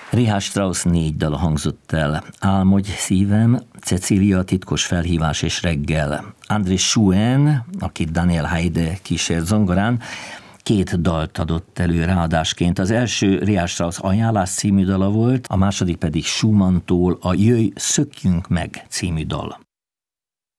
Richard Strauss 4 dala hangzott el. Álmodj szívem, Cecília, titkos felhívás és reggel. André Schoen, akit Daniel Haide kísért zongorán, 2 dalt adott elő ráadásként. Az első Richard Strauss Ajánlás című dala volt, a második pedig Schumanntól a Jöjj, szökjünk meg című dal.